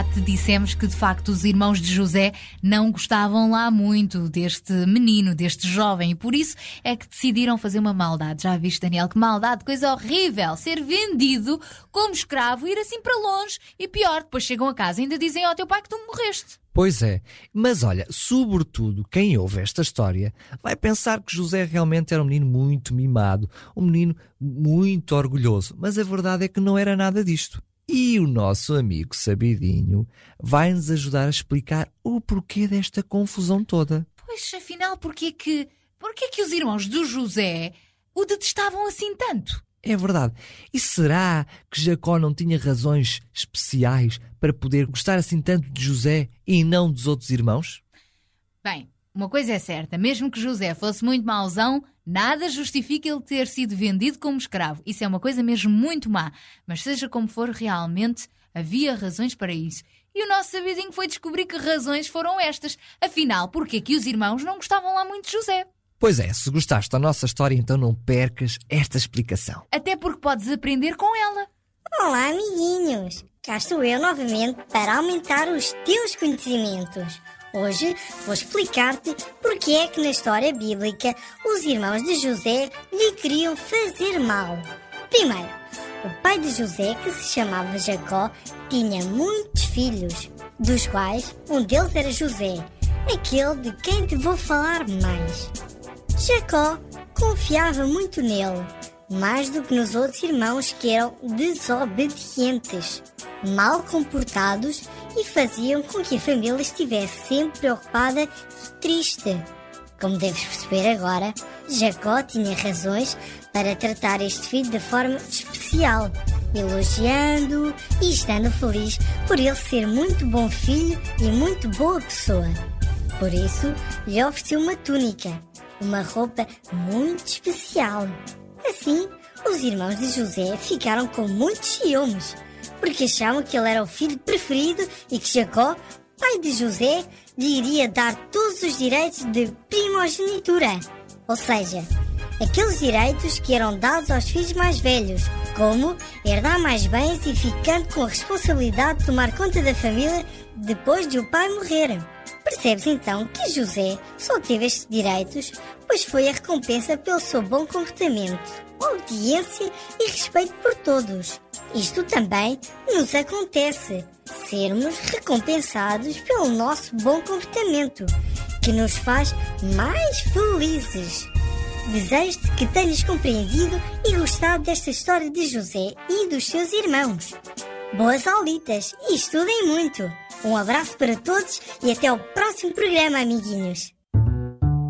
Já te dissemos que de facto os irmãos de José não gostavam lá muito deste menino, deste jovem, e por isso é que decidiram fazer uma maldade. Já viste, Daniel, que maldade, coisa horrível, ser vendido como escravo, ir assim para longe, e pior, depois chegam a casa e ainda dizem ao teu pai que tu morreste. Pois é, mas olha, sobretudo quem ouve esta história vai pensar que José realmente era um menino muito mimado, um menino muito orgulhoso, mas a verdade é que não era nada disto. E o nosso amigo Sabidinho vai-nos ajudar a explicar o porquê desta confusão toda. Pois, afinal, porquê que os irmãos do José o detestavam assim tanto? É verdade. E será que Jacó não tinha razões especiais para poder gostar assim tanto de José e não dos outros irmãos? Bem, uma coisa é certa, mesmo que José fosse muito mauzão, nada justifica ele ter sido vendido como escravo. Isso é uma coisa mesmo muito má. Mas seja como for, realmente havia razões para isso. E o nosso Sabidinho foi descobrir que razões foram estas. Afinal, porquê que os irmãos não gostavam lá muito de José? Pois é, se gostaste da nossa história, então não percas esta explicação. Até porque podes aprender com ela. Olá, amiguinhos! Cá estou eu novamente para aumentar os teus conhecimentos. Hoje vou explicar-te porque é que na história bíblica os irmãos de José lhe queriam fazer mal. Primeiro, o pai de José, que se chamava Jacó, tinha muitos filhos, dos quais um deles era José, aquele de quem te vou falar mais. Jacó confiava muito nele, mais do que nos outros irmãos que eram desobedientes, mal comportados e faziam com que a família estivesse sempre preocupada e triste. Como deves perceber agora, Jacó tinha razões para tratar este filho de forma especial, elogiando-o e estando feliz por ele ser muito bom filho e muito boa pessoa. Por isso, lhe ofereceu uma túnica, uma roupa muito especial. Assim, os irmãos de José ficaram com muitos ciúmes, porque achavam que ele era o filho preferido e que Jacó, pai de José, lhe iria dar todos os direitos de primogenitura, ou seja, aqueles direitos que eram dados aos filhos mais velhos, como herdar mais bens e ficando com a responsabilidade de tomar conta da família depois de o pai morrer. Percebes então que José só teve estes direitos pois foi a recompensa pelo seu bom comportamento, obediência e respeito por todos. Isto também nos acontece, sermos recompensados pelo nosso bom comportamento, que nos faz mais felizes. Desejo-te que tenhas compreendido e gostado desta história de José e dos seus irmãos. Boas aulitas e estudem muito! Um abraço para todos e até ao próximo programa, amiguinhos!